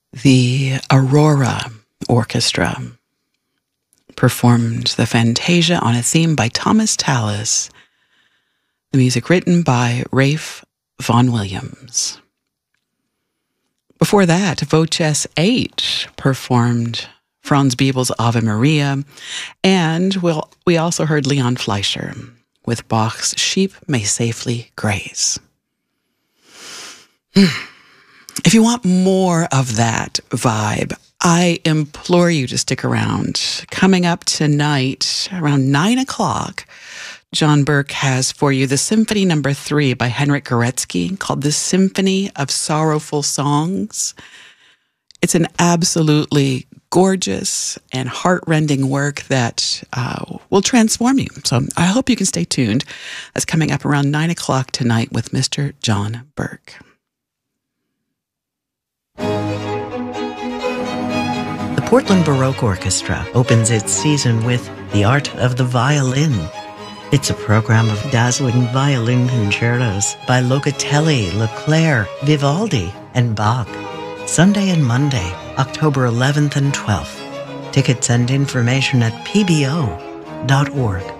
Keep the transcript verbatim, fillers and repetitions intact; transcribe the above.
The Aurora Orchestra performed the Fantasia on a theme by Thomas Tallis, the music written by Ralph Vaughan Williams. Before that, Voces H performed Franz Biebel's Ave Maria, and we'll, we also heard Leon Fleischer with Bach's Sheep May Safely Graze. If you want more of that vibe, I implore you to stick around. Coming up tonight, around nine o'clock, John Burke has for you the Symphony Number Three by Henryk Gorecki, called The Symphony of Sorrowful Songs. It's an absolutely gorgeous and heart-rending work that uh, will transform you. So I hope you can stay tuned. That's coming up around nine o'clock tonight with Mister John Burke. The Portland Baroque Orchestra opens its season with The Art of the Violin. It's a program of dazzling violin concertos by Locatelli, Leclerc, Vivaldi, and Bach. Sunday and Monday, October eleventh and twelfth. Tickets and information at p b o dot org.